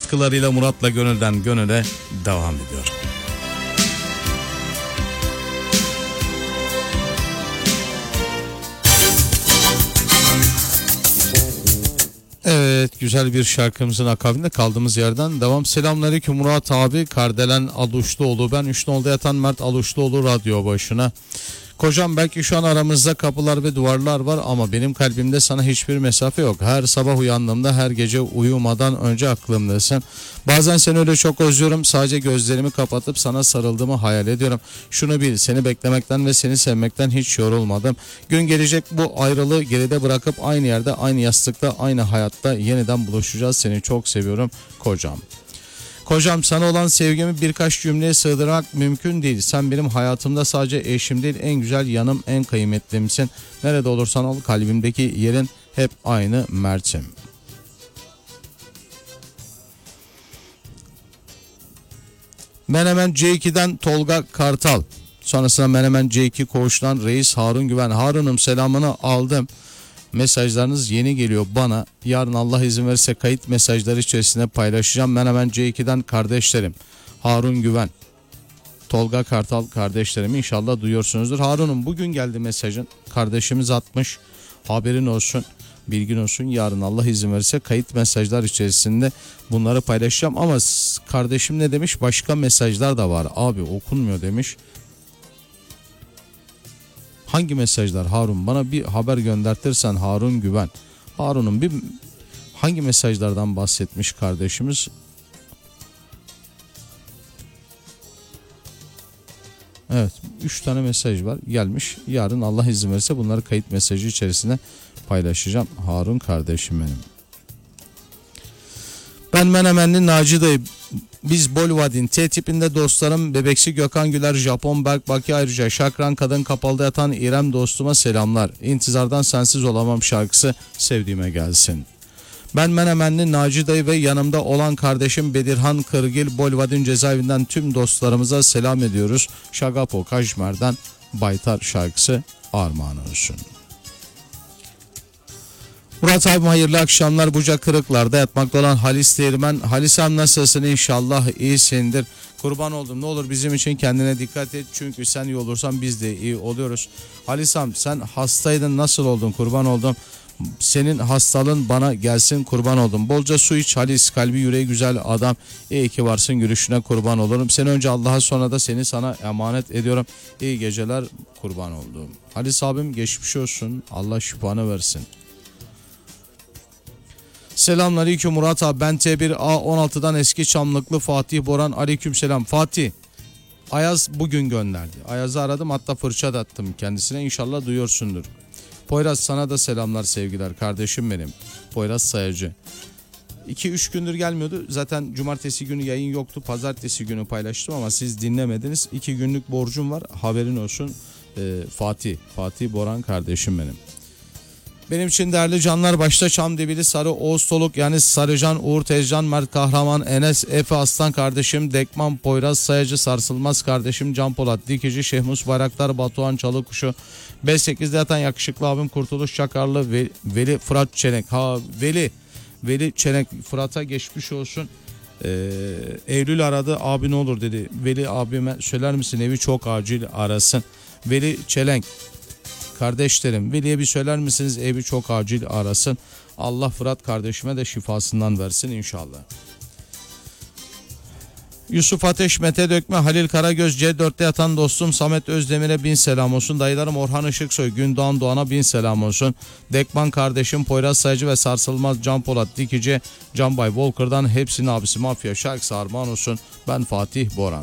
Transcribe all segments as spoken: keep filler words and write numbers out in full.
katkılarıyla Murat'la Gönül'den Gönül'e devam ediyor. Evet, güzel bir şarkımızın akabinde kaldığımız yerden devam. Selamünaleyküm Murat abi, Kardelen Aluşluoğlu ben. Üç nolda yatan Mert Aluşluoğlu radyo başına. Kocam, belki şu an aramızda kapılar ve duvarlar var ama benim kalbimde sana hiçbir mesafe yok. Her sabah uyandığımda, her gece uyumadan önce aklımdasın. Bazen seni öyle çok özlüyorum, sadece gözlerimi kapatıp sana sarıldığımı hayal ediyorum. Şunu bil, seni beklemekten ve seni sevmekten hiç yorulmadım. Gün gelecek, bu ayrılığı geride bırakıp aynı yerde, aynı yastıkta, aynı hayatta yeniden buluşacağız. Seni çok seviyorum kocam. Kocam, sana olan sevgimi birkaç cümleye sığdırmak mümkün değil. Sen benim hayatımda sadece eşim değil, en güzel yanım, en kıymetlimsin. Nerede olursan ol, kalbimdeki yerin hep aynı Mert'im. Menemen C iki'den Tolga Kartal. Sonrasında Menemen C iki Koğuş'tan Reis Harun Güven. Harun'um, selamını aldım. Mesajlarınız yeni geliyor bana. Yarın Allah izin verirse kayıt mesajları içerisinde paylaşacağım. Ben hemen C iki'den kardeşlerim Harun Güven, Tolga Kartal kardeşlerimi inşallah duyuyorsunuzdur. Harun'um, bugün geldi mesajın. Kardeşimiz atmış. Haberin olsun, bilgin olsun. Yarın Allah izin verirse kayıt mesajlar içerisinde bunları paylaşacağım. Ama kardeşim ne demiş? Başka mesajlar da var abi, okunmuyor demiş. Hangi mesajlar Harun? Bana bir haber göndertirsen Harun Güven. Harun'un bir hangi mesajlardan bahsetmiş kardeşimiz? Evet, üç tane mesaj var gelmiş. Yarın Allah izin verirse bunları kayıt mesajı içerisinde paylaşacağım. Harun kardeşim benim. Ben Menemenli Naci dayı. Biz Bolvadin T tipinde dostlarım Bebeksi Gökhan Güler, Japon Berk Baki, ayrıca Şakran Kadın Kapalı'da yatan İrem dostuma selamlar. İntizardan sensiz olamam şarkısı sevdiğime gelsin. Ben Menemenli Naci dayı ve yanımda olan kardeşim Bedirhan Kırgil, Bolvadin cezaevinden tüm dostlarımıza selam ediyoruz. Şagapo Kajmer'den Baytar şarkısı armağan olsun. Murat abi, hayırlı akşamlar. Buca Kırıklar'da yatmakta olan Halis Değirmen. Halisam, nasılsın? İnşallah iyisindir. Kurban oldum. Ne olur bizim için kendine dikkat et. Çünkü sen iyi olursan biz de iyi oluyoruz. Halisam, sen hastaydın, nasıl oldun? Kurban oldum. Senin hastalığın bana gelsin, kurban oldum. Bolca su iç Halis, kalbi yüreği güzel adam. İyi ki varsın, gülüşüne kurban olurum. Seni önce Allah'a, sonra da seni sana emanet ediyorum. İyi geceler, kurban oldum. Halis abim, geçmiş olsun. Allah şifanı versin. Selamünaleyküm Murat abi, ben T bir A on altı'dan Eski Çamlıklı Fatih Boran. Aleykümselam Fatih. Ayaz bugün gönderdi. Ayaz'ı aradım, hatta fırça da attım kendisine, inşallah duyuyorsundur. Poyraz, sana da selamlar, sevgiler kardeşim benim. Poyraz Sayacı. iki üç gündür gelmiyordu. Zaten cumartesi günü yayın yoktu. Pazartesi günü paylaştım ama siz dinlemediniz. iki günlük borcum var, haberin olsun. Ee, Fatih. Fatih Boran kardeşim benim. Benim için değerli canlar, başta Çamdibili Sarı Oğuz Soluk, yani Sarıcan, Uğur Tezcan, Mert Kahraman, Enes, Efe Aslan kardeşim, Dekman, Poyraz Sayacı, Sarsılmaz kardeşim, Can Polat Dikici, Şehmus Bayraktar, Batuhan Çalıkuşu, B sekizde yatan yakışıklı abim Kurtuluş Çakarlı, Veli, Veli Fırat Çenek. Ha Veli, Veli Çenek, Fırat'a geçmiş olsun. Ee, Eylül aradı, abi ne olur dedi. Veli abime söyler misin, evi çok acil arasın. Veli Çelenk. Kardeşlerim, Veli'ye bir söyler misiniz, evi çok acil arasın. Allah Fırat kardeşime de şifasından versin inşallah. Yusuf Ateş, Mete Dökme, Halil Karagöz, C dörtte yatan dostum Samet Özdemir'e bin selam olsun. Dayılarım Orhan Işıksoy, Gündoğan Doğan'a bin selam olsun. Dekman kardeşim Poyraz Sayıcı ve Sarsılmaz Can Polat Dikici, Can Bay Volker'dan hepsinin abisi Mafya şarkısı armağan olsun. Ben Fatih Boran.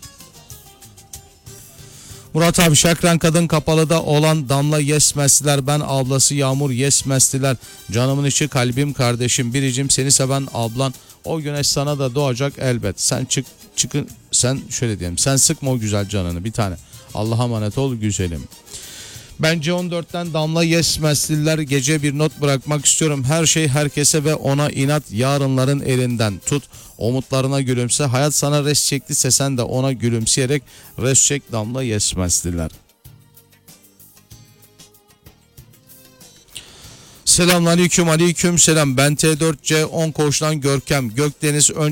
Murat abi, Şakran Kadın Kapalı'da olan Damla Yesmezliler, ben ablası Yağmur Yesmezliler. Canımın içi kalbim kardeşim, biricim seni seven ablan. O güneş sana da doğacak elbet. Sen çık çıkın sen şöyle diyeyim. Sen sıkma o güzel canını bir tane. Allah'a emanet ol güzelim. Ben C on dörtten Damla Yesmezliler, gece bir not bırakmak istiyorum. Her şey herkese ve ona inat, yarınların elinden tut. Umutlarına gülümse. Hayat sana res çektiyse sen de ona gülümseyerek res çek. Damla Yesmezliler. Selamünaleyküm, aleyküm selam. Ben T dört C on Koğuş'tan Görkem Gökdeniz.